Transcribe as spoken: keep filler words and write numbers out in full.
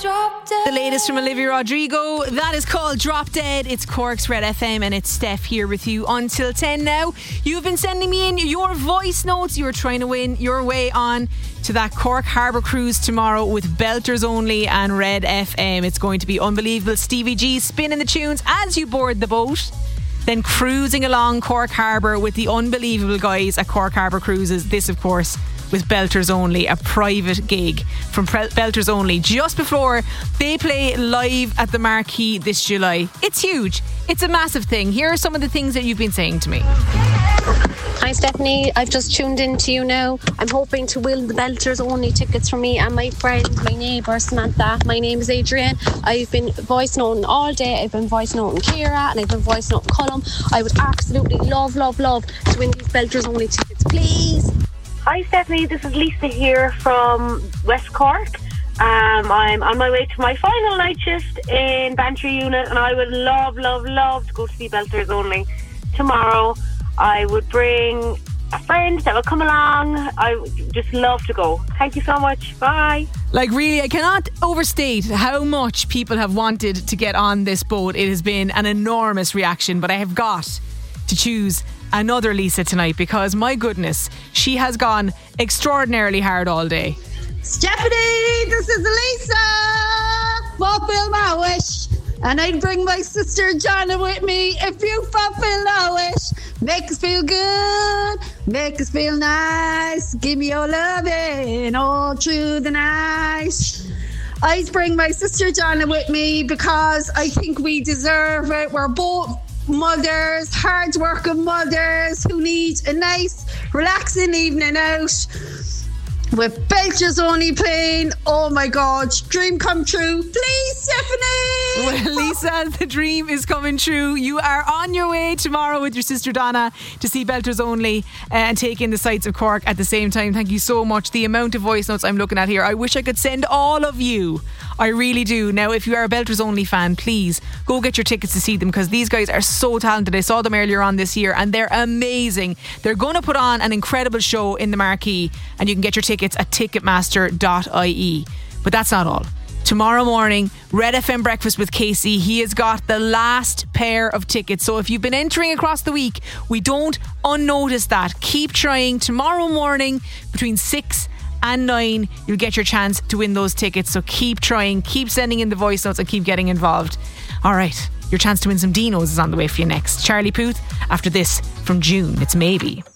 Drop Dead. The latest from Olivia Rodrigo. That is called Drop Dead. It's Cork's Red F M and it's Steph here with you until ten now. You've been sending me in your voice notes. You were trying to win your way on to that Cork Harbour cruise tomorrow with Belters Only and Red F M. It's going to be unbelievable. Stevie G spinning the tunes as you board the boat, then cruising along Cork Harbour with the unbelievable guys at Cork Harbour Cruises. This, of course, with Belters Only, a private gig from Pre- Belters Only just before they play live at the Marquee this July. It's huge. It's a massive thing. Here are some of the things that you've been saying to me. Hi Stephanie, I've just tuned in to you now. I'm hoping to win the Belters Only tickets for me and my friend, my neighbour Samantha. My name is Adrienne. I've been voice noting all day. I've been voice noting Ciara and I've been voice noting Colum. I would absolutely love, love, love to win these Belters Only tickets, please. Hi Stephanie, this is Lisa here from West Cork. Um, I'm on my way to my final night shift in Bantry Unit and I would love, love, love to go to see Belters Only tomorrow. I would bring a friend that would come along. I would just love to go. Thank you so much. Bye. Like really, I cannot overstate how much people have wanted to get on this boat. It has been an enormous reaction, but I have got to choose another Lisa tonight because my goodness, she has gone extraordinarily hard all day. Stephanie, this is Lisa. Fulfill my wish. And I'd bring my sister Jonna with me if you fulfill our wish. Make us feel good, make us feel nice. Give me your loving all through the night. I'd bring my sister Jonna with me because I think we deserve it. We're both mothers, hard-working mothers who need a nice, relaxing evening out with Belters Only playing. Oh my God, dream come true. Please, Stephanie. Well, Lisa, the dream is coming true. You are on your way tomorrow with your sister Donna to see Belters Only uh, and take in the sights of Cork at the same time. Thank you so much. The amount of voice notes I'm looking at here, I wish I could send all of you. I really do. Now, if you are a Belters Only fan, please go get your tickets to see them because these guys are so talented. I saw them earlier on this year and they're amazing. They're going to put on an incredible show in the Marquee and you can get your tickets at ticketmaster dot I E. But that's not all. Tomorrow morning, Red F M Breakfast with Casey. He has got the last pair of tickets. So if you've been entering across the week, we don't unnotice that. Keep trying. Tomorrow morning between six and nine, you'll get your chance to win those tickets. So keep trying, keep sending in the voice notes and keep getting involved. All right, your chance to win some Dinos is on the way for you next. Charlie Puth after this from June. It's Maybe.